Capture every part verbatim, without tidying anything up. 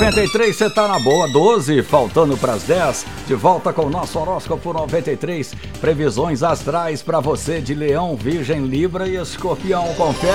noventa e três, você tá na boa. Doze, faltando pras dez. De volta com o nosso horóscopo noventa e três. Previsões astrais pra você de Leão, Virgem, Libra e Escorpião. Confere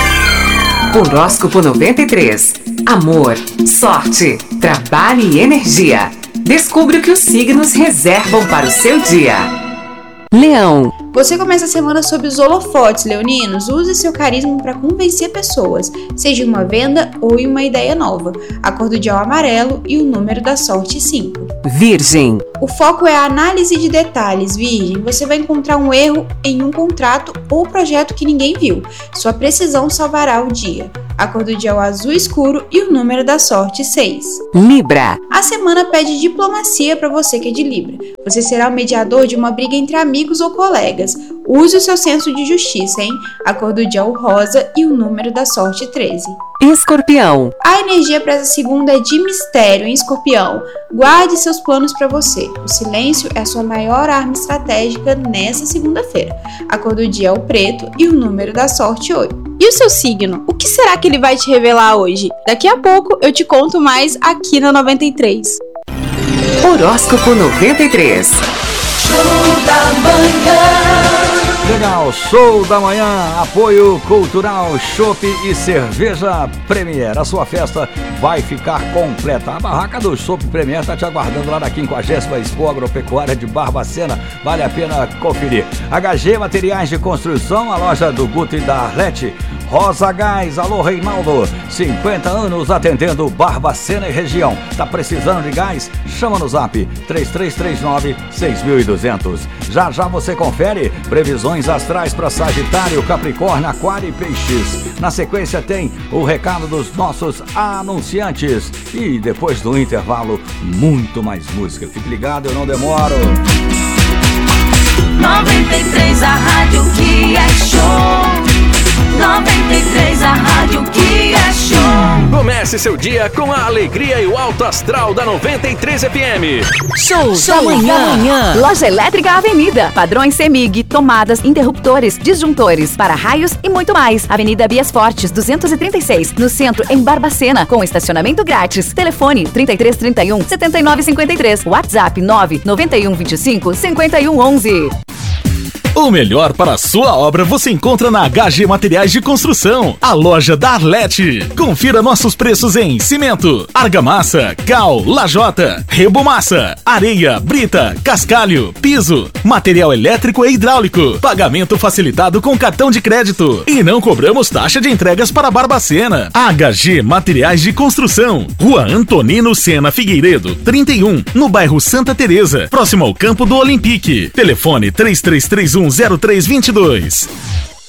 aí. Horóscopo noventa e três. Amor, sorte, trabalho e energia. Descubra o que os signos reservam para o seu dia. Leão. Você começa a semana sob os holofotes, leoninos. Use seu carisma para convencer pessoas, seja em uma venda ou em uma ideia nova. A cor do dia é o amarelo e o número da sorte cinco. Virgem. O foco é a análise de detalhes, Virgem. Você vai encontrar um erro em um contrato ou projeto que ninguém viu. Sua precisão salvará o dia. A cor do dia é o azul escuro e o número da sorte seis. Libra. A semana pede diplomacia para você que é de Libra. Você será o mediador de uma briga entre amigos ou colegas. Use o seu senso de justiça, hein? A cor do dia é o rosa e o número da sorte treze. Escorpião. A energia para essa segunda é de mistério, hein, Escorpião? Guarde seus planos para você. O silêncio é a sua maior arma estratégica nessa segunda-feira. A cor do dia é o preto e o número da sorte oito. E o seu signo? O que será que ele vai te revelar hoje? Daqui a pouco eu te conto mais aqui na noventa e três. Horóscopo noventa e três. Show da manhã. Legal, show da manhã, apoio cultural, chopp e cerveja Premier. A sua festa vai ficar completa. A barraca do Chopp Premier está te aguardando lá na quinquagésima Expo Agropecuária de Barbacena. Vale a pena conferir. H G Materiais de Construção, a loja do Guto e da Arlete. Rosa Gás, alô Reinaldo, cinquenta anos atendendo Barbacena e região. Tá precisando de gás? Chama no zap três três três nove, seis dois zero zero. Já já você confere previsões astrais para Sagitário, Capricórnio, Aquário e Peixes. Na sequência tem o recado dos nossos anunciantes e depois do intervalo muito mais música. Fique ligado, eu não demoro. noventa e três, a rádio que é show. noventa e três, a rádio que é show. Comece seu dia com a alegria e o alto astral da noventa e três F M. Show, Show da manhã. manhã. Loja Elétrica Avenida. Padrões CEMIG, tomadas, interruptores, disjuntores, para-raios e muito mais. Avenida Bias Fortes, duzentos e trinta e seis, no centro, em Barbacena, com estacionamento grátis. Telefone trinta e três, trinta e um, setenta e nove, cinquenta e três. WhatsApp nove nove um, vinte e cinco, cinquenta e um, onze. O melhor para a sua obra você encontra na H G Materiais de Construção, a loja da Arlete. Confira nossos preços em cimento, argamassa, cal, lajota, rebomassa, areia, brita, cascalho, piso, material elétrico e hidráulico, pagamento facilitado com cartão de crédito e não cobramos taxa de entregas para Barbacena. H G Materiais de Construção, Rua Antonino Sena Figueiredo, trinta e um, no bairro Santa Teresa, próximo ao campo do Olympique. Telefone três três três um, zero três dois dois.